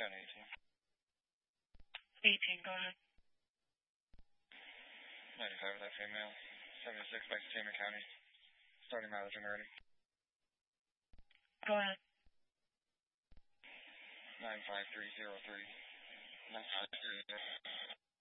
18, go ahead. 95 with that female. 76 by Tama County. Starting mileage and ready. Go ahead. 95303. 95303.